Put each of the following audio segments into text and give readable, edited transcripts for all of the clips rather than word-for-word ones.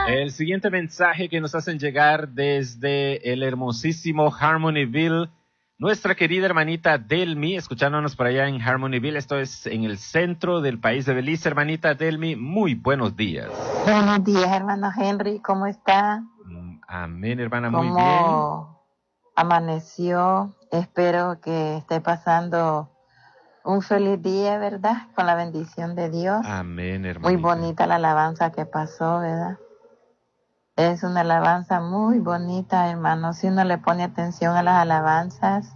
El siguiente mensaje que nos hacen llegar desde el hermosísimo Harmonyville, nuestra querida hermanita Delmi, escuchándonos por allá en Harmonyville. Esto es en el centro del país de Belice. Hermanita Delmi, muy buenos días. Buenos días, hermano Henry, ¿cómo está? Amén, hermana, muy bien. ¿Cómo amaneció? Espero que esté pasando un feliz día, ¿verdad? Con la bendición de Dios. Amén, hermanita. Muy bonita la alabanza que pasó, ¿verdad? Es una alabanza muy bonita, hermano. Si uno le pone atención a las alabanzas,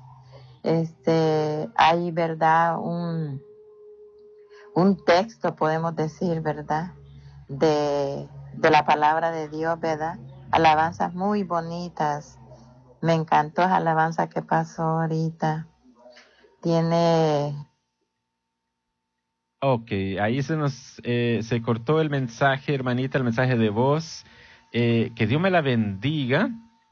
hay, ¿verdad? Un texto, podemos decir, ¿verdad? De la palabra de Dios, ¿verdad? Alabanzas muy bonitas. Me encantó esa alabanza que pasó ahorita. Ok, ahí se cortó el mensaje, hermanita, el mensaje de voz. Que Dios me la bendiga.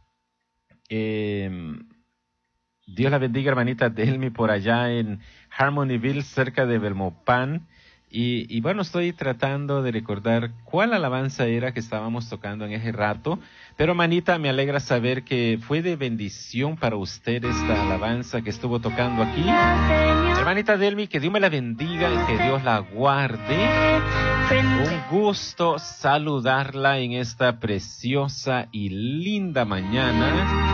Dios la bendiga, hermanita Delmi, por allá en Harmonyville, cerca de Belmopan. Y bueno, estoy tratando de recordar cuál alabanza era que estábamos tocando en ese rato. Pero, hermanita, me alegra saber que fue de bendición para usted esta alabanza que estuvo tocando aquí. Hermanita Delmi, que Dios me la bendiga y que Dios la guarde. Un gusto saludarla en esta preciosa y linda mañana.